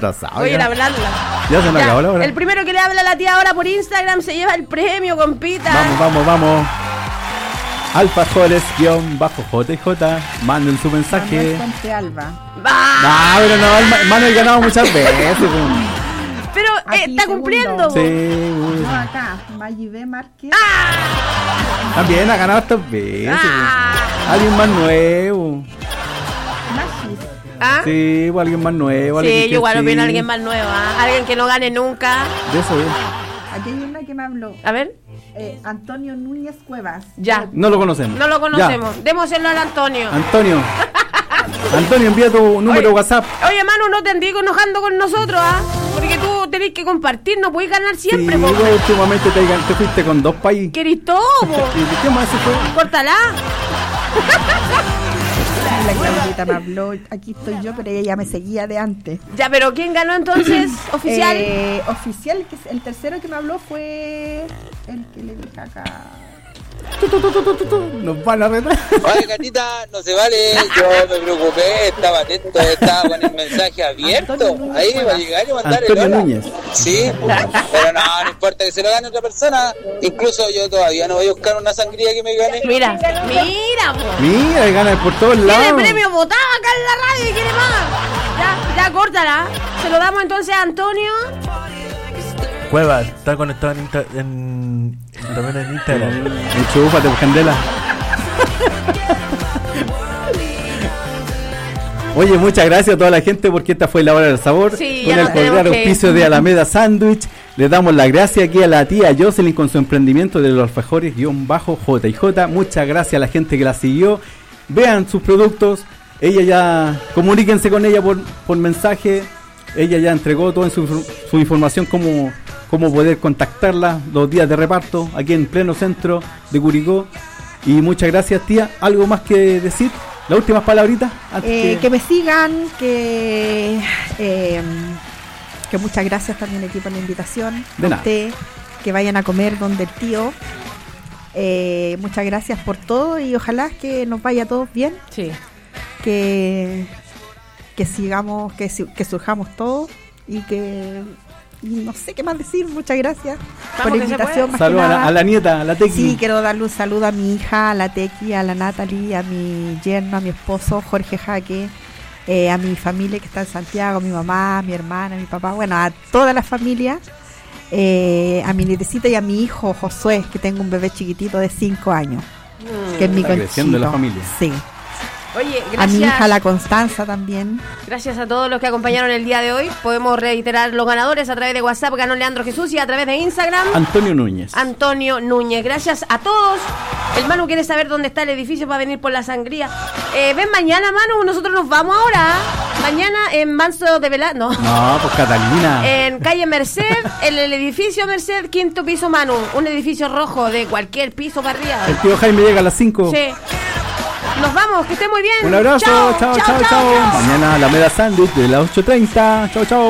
atrasado. Voy a ir a hablarla. Ya se me acabó la hora. El primero que le habla a la tía ahora por Instagram se lleva el premio, compita. Vamos. Alfajores_JJ. Manden su mensaje. Alba. Pero no, hermano, he ganado muchas veces. Pero está cumpliendo. Sí, no, acá, Maggi B. Márquez. También ha ganado estas veces. Alguien más nuevo. Sí, pues alguien más nuevo. Sí, yo igual opino alguien más nuevo. Alguien que no gane nunca. De eso, Aquí hay una que me habló. A ver. Antonio Núñez Cuevas. Ya. No lo conocemos. Démoselo al Antonio. Antonio, envía tu número de WhatsApp. Oye, Manu, no te andes enojando con nosotros, porque tú tenés que compartir, no puedes ganar siempre. Sí, últimamente te fuiste con 2 países. ¿Querís todo? ¿Qué más se fue? Córtala. La Claudita me habló, aquí estoy yo, pero ella ya me seguía de antes. Ya, pero ¿quién ganó entonces? ¿Oficial? Oficial, que el tercero que me habló fue el que le dije acá. Nos van a retar. Oye, gatita, no se vale. Yo me preocupé, estaba atento, estaba con el mensaje abierto. Ahí va a llegar y mandar Antonio el hola. Núñez. Sí, pero no importa que se lo gane otra persona. Incluso yo todavía no voy a buscar una sangría que me gane. Mira, ganas por todos lados. Tiene premio votado acá en la radio y quiere más. Ya, córtala. Se lo damos entonces a Antonio. Cueva, está conectado también en Instagram. Enchúfate, candela. Oye, muchas gracias a toda la gente porque esta fue la hora del sabor. Sí, con el cordial auspicio de Alameda Sándwich. Le damos las gracias aquí a la tía Jocelyn con su emprendimiento de los alfajores_JJ. Muchas gracias a la gente que la siguió. Vean sus productos. Ella ya, comuníquense con ella por mensaje. Ella ya entregó toda su información, cómo poder contactarla los días de reparto aquí en pleno centro de Curicó. Y muchas gracias, tía. ¿Algo más que decir? ¿Las últimas palabritas? Que me sigan, que muchas gracias también aquí por la invitación. De nada. Que vayan a comer donde el tío. Muchas gracias por todo y ojalá que nos vaya a todos bien. Sí. Que sigamos, que surjamos todos y que no sé qué más decir. Muchas gracias por la invitación. Saludos a la nieta, a la Tequi. Sí, quiero darle un saludo a mi hija, a la Tequi, a la Natalie, a mi yerno, a mi esposo Jorge Jaque, a mi familia que está en Santiago, a mi mamá, a mi hermana, a mi papá, bueno, a toda la familia, a mi nietecita y a mi hijo Josué, que tengo un bebé chiquitito de 5 años, que es mi creciendo la familia. Sí. Oye, gracias. A mi hija, la Constanza, también. Gracias a todos los que acompañaron el día de hoy. Podemos reiterar los ganadores a través de WhatsApp, ganó Leandro Jesús, y a través de Instagram, Antonio Núñez. Gracias a todos. El Manu quiere saber dónde está el edificio para venir por la sangría. Ven mañana, Manu, nosotros nos vamos ahora. Mañana en Manso de Velá. No, pues Catalina. En calle Merced, en el edificio Merced, 5º piso, Manu. Un edificio rojo de cualquier piso para arriba. El tío Jaime llega a las 5. Sí. Nos vamos, que esté muy bien. Un abrazo, chao. Mañana Alameda Sándwich de las 8:30. Chao.